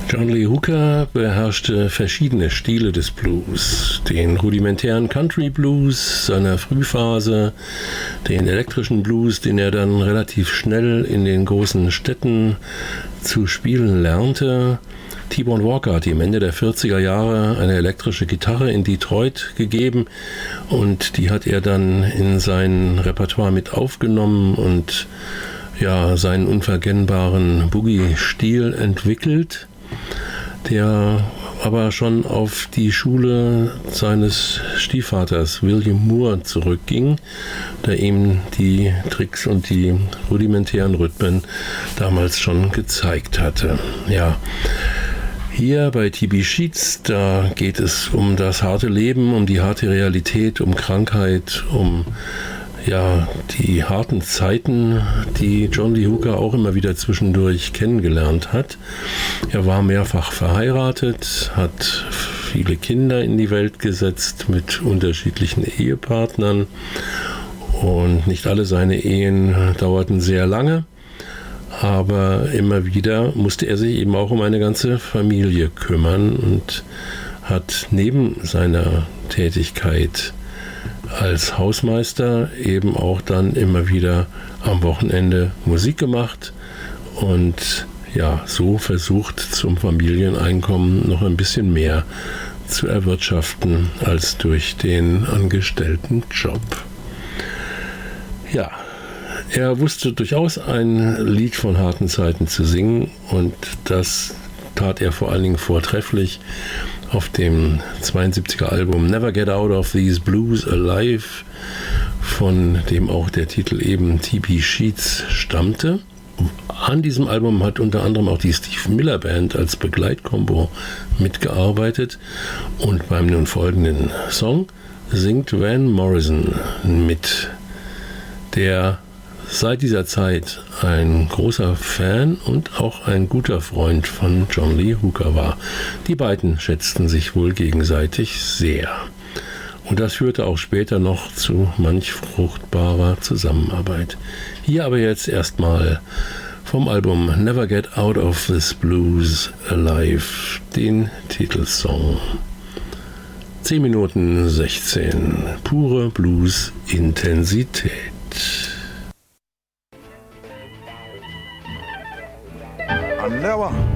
John Lee Hooker beherrschte verschiedene Stile des Blues. Den rudimentären Country Blues seiner Frühphase, den elektrischen Blues, den er dann relativ schnell in den großen Städten zu spielen lernte. T-Bone Walker hat ihm Ende der 40er Jahre eine elektrische Gitarre in Detroit gegeben und die hat er dann in sein Repertoire mit aufgenommen und seinen unverkennbaren Boogie-Stil entwickelt, der aber schon auf die Schule seines Stiefvaters William Moore zurückging, der ihm die Tricks und die rudimentären Rhythmen damals schon gezeigt hatte. Ja. Hier bei TB Sheets, da geht es um das harte Leben, um die harte Realität, um Krankheit, um die harten Zeiten, die John Lee Hooker auch immer wieder zwischendurch kennengelernt hat. Er war mehrfach verheiratet, hat viele Kinder in die Welt gesetzt mit unterschiedlichen Ehepartnern und nicht alle seine Ehen dauerten sehr lange, aber immer wieder musste er sich eben auch um eine ganze Familie kümmern und hat neben seiner Tätigkeit als Hausmeister eben auch dann immer wieder am Wochenende Musik gemacht und so versucht, zum Familieneinkommen noch ein bisschen mehr zu erwirtschaften als durch den angestellten Job. Ja, er wusste durchaus ein Lied von harten Zeiten zu singen und das tat er vor allen Dingen vortrefflich auf dem 72er Album Never Get Out of These Blues Alive, von dem auch der Titel eben TB Sheets stammte. An diesem Album hat unter anderem auch die Steve Miller Band als Begleitkombo mitgearbeitet und beim nun folgenden Song singt Van Morrison mit, der seit dieser Zeit ein großer Fan und auch ein guter Freund von John Lee Hooker war. Die beiden schätzten sich wohl gegenseitig sehr. Und das führte auch später noch zu manch fruchtbarer Zusammenarbeit. Hier aber jetzt erstmal vom Album Never Get Out of This Blues Alive den Titelsong. 10 Minuten 16, pure Blues-Intensität. I never